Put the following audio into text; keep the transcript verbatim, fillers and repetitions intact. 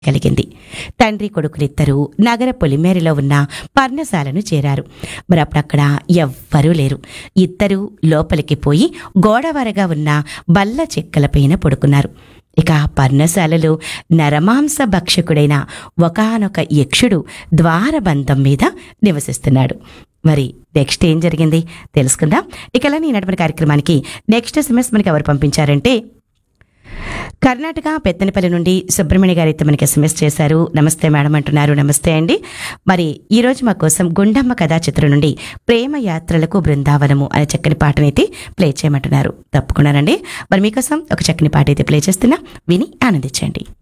కలిగింది. తండ్రి కొడుకులిద్దరూ నగర పొలిమేరలో ఉన్న పర్ణశాలను చేరారు. మరి అప్పుడక్కడ ఎవ్వరూ లేరు. ఇద్దరూ లోపలికి పోయి గోడవరగా ఉన్న బల్ల చెక్కలపైన పడుకున్నారు. ఇక పర్ణశాలలో నరమాంస భక్షకుడైన ఒకానొక యక్షుడు ద్వారబంధం మీద నివసిస్తున్నాడు. మరి నెక్స్ట్ ఏం జరిగింది తెలుసుకుందాం. ఇక ఇలా ఈనాటి కార్యక్రమానికి నెక్స్ట్ ఎస్ఎంఎస్ మనకి ఎవరు పంపించారంటే కర్ణాటక పెత్తనపల్లి నుండి సుబ్రహ్మణ్య గారు అయితే మనకి ఎస్ఎంఎస్ చేశారు. నమస్తే మేడం అంటున్నారు. నమస్తే అండి. మరి ఈరోజు మా కోసం గుండమ్మ కథా చిత్రం నుండి ప్రేమ యాత్రలకు బృందావనము అనే చక్కని పాటనైతే ప్లే చేయమంటున్నారు. తప్పకుండానండి. మరి మీకోసం ఒక చక్కని పాట అయితే ప్లే చేస్తున్నా, విని ఆనందించండి.